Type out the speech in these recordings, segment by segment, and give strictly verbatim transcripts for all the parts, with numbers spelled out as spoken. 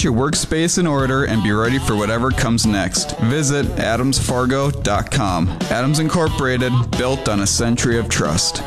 Get your workspace in order and be ready for whatever comes next. Visit adams fargo dot com. Adams Incorporated, built on a century of trust.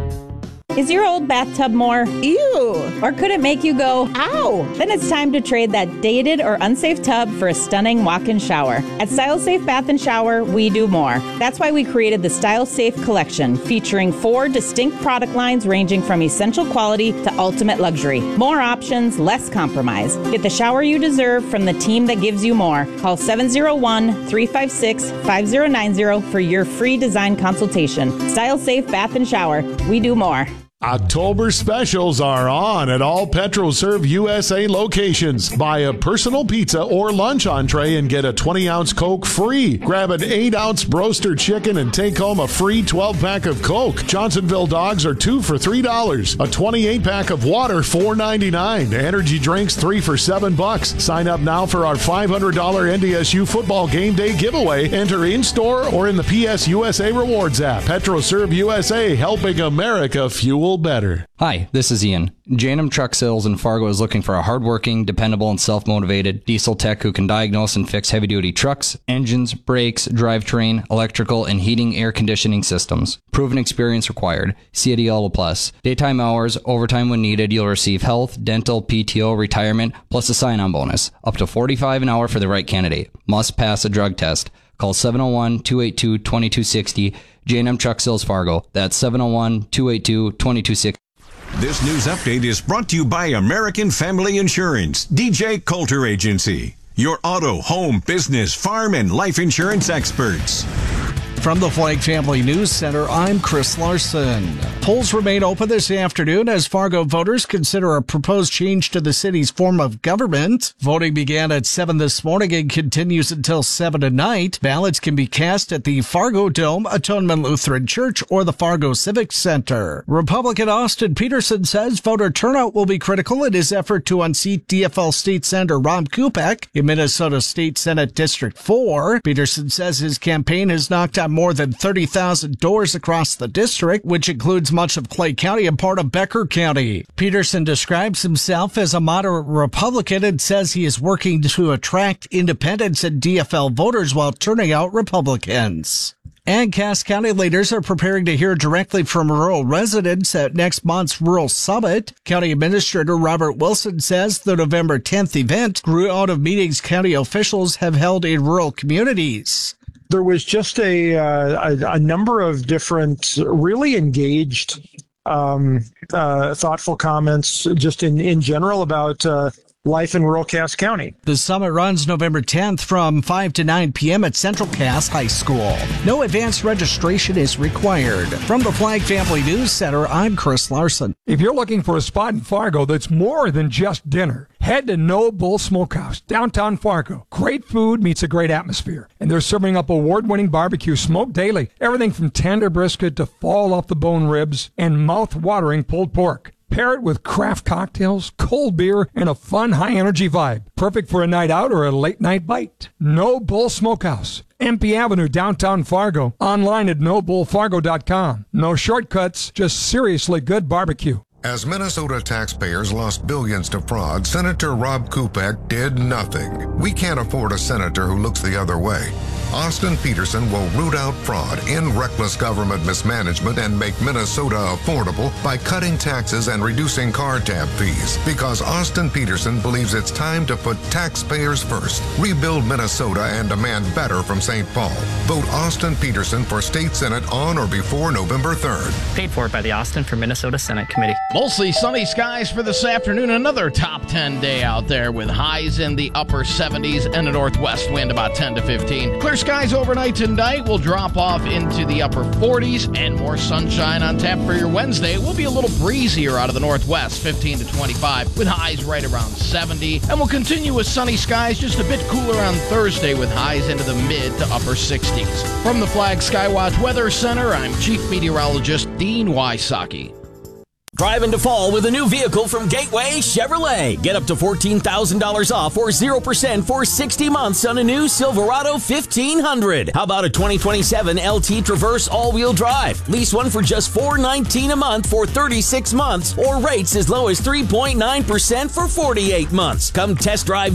Is your old bathtub more? Ew! Or could it make you go, ow? Then it's time to trade that dated or unsafe tub for a stunning walk-in shower. At Style Safe Bath and Shower, we do more. That's why we created the Style Safe Collection, featuring four distinct product lines ranging from essential quality to ultimate luxury. More options, less compromise. Get the shower you deserve from the team that gives you more. Call seven oh one, three five six, five oh nine oh for your free design consultation. Style Safe Bath and Shower, we do more. October specials are on at all PetroServe U S A locations. Buy a personal pizza or lunch entree and get a twenty-ounce Coke free. Grab an eight-ounce broaster chicken and take home a free twelve-pack of Coke. Johnsonville dogs are two for three dollars. A twenty-eight-pack of water, four ninety-nine. Energy drinks, three for seven bucks. Sign up now for our five hundred dollars N D S U football game day giveaway. Enter in-store or in the P S U S A Rewards app. PetroServe U S A, helping America fuel better. Hi, this is Ian. J and M Truck Sales in Fargo is looking for a hardworking, dependable, and self-motivated diesel tech who can diagnose and fix heavy-duty trucks, engines, brakes, drivetrain, electrical, and heating air conditioning systems. Proven experience required. C A D L Plus. Daytime hours, overtime when needed. You'll receive health, dental, P T O, retirement, plus a sign-on bonus. Up to forty-five dollars an hour for the right candidate. Must pass a drug test. Call seven oh one, two eight two, two two six oh. J and M Truck Sales Fargo. That's seven oh one, two eight two, two two six oh. This news update is brought to you by American Family Insurance, D J Coulter Agency, your auto, home, business, farm, and life insurance experts. From the Flag Family News Center, I'm Chris Larson. Polls remain open this afternoon as Fargo voters consider a proposed change to the city's form of government. Voting began at seven this morning and continues until seven tonight. Ballots can be cast at the Fargo Dome, Atonement Lutheran Church, or the Fargo Civic Center. Republican Austin Peterson says voter turnout will be critical in his effort to unseat D F L State Senator Rob Kupek in Minnesota State Senate District four. Peterson says his campaign has knocked on more than thirty thousand doors across the district, which includes much of Clay County and part of Becker County. Peterson describes himself as a moderate Republican and says he is working to attract independents and D F L voters while turning out Republicans. And Cass County leaders are preparing to hear directly from rural residents at next month's Rural Summit. County Administrator Robert Wilson says the November tenth event grew out of meetings county officials have held in rural communities. There was just a, uh, a, a number of different really engaged, um, uh, thoughtful comments just in, in general about uh, life in rural Cass County. The summit runs November tenth from five to nine p.m. at Central Cass High School. No advanced registration is required. From the Flag Family News Center, I'm Chris Larson. If you're looking for a spot in Fargo that's more than just dinner, head to No Bull Smokehouse, downtown Fargo. Great food meets a great atmosphere. And they're serving up award-winning barbecue smoked daily. Everything from tender brisket to fall-off-the-bone ribs and mouth-watering pulled pork. Pair it with craft cocktails, cold beer, and a fun, high-energy vibe. Perfect for a night out or a late-night bite. No Bull Smokehouse, M P Avenue, downtown Fargo. Online at no bull fargo dot com. No shortcuts, just seriously good barbecue. As Minnesota taxpayers lost billions to fraud, Senator Rob Kupek did nothing. We can't afford a senator who looks the other way. Austin Peterson will root out fraud, end reckless government mismanagement, and make Minnesota affordable by cutting taxes and reducing car tab fees. Because Austin Peterson believes it's time to put taxpayers first, rebuild Minnesota, and demand better from Saint Paul. Vote Austin Peterson for State Senate on or before November third. Paid for by the Austin for Minnesota Senate Committee. Mostly sunny skies for this afternoon. Another top ten day out there with highs in the upper seventies and a northwest wind about ten to fifteen. Clear skies overnight tonight will drop off into the upper forties and more sunshine on tap for your Wednesday. It will be a little breezier out of the northwest, fifteen to twenty-five, with highs right around seventy. And we'll continue with sunny skies, just a bit cooler on Thursday with highs into the mid to upper sixties. From the Flag Skywatch Weather Center, I'm Chief Meteorologist Dean Wysocki. Drive into fall with a new vehicle from Gateway Chevrolet. Get up to fourteen thousand dollars off or zero percent for sixty months on a new Silverado fifteen hundred. How about a twenty twenty-seven L T Traverse all-wheel drive? Lease one for just four hundred nineteen dollars a month for thirty-six months or rates as low as three point nine percent for forty-eight months. Come test drive